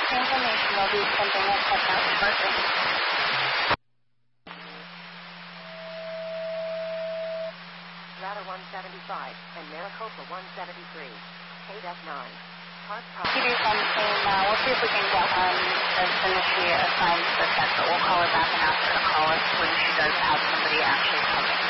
the information, they'll be sending a check out shortly. Ladder 175 and Maricopa 173. 8F9. TV's on the scene now. We'll see if we can get initiate a sign for the check, but we'll call her back and ask her to call us when she does have somebody actually coming.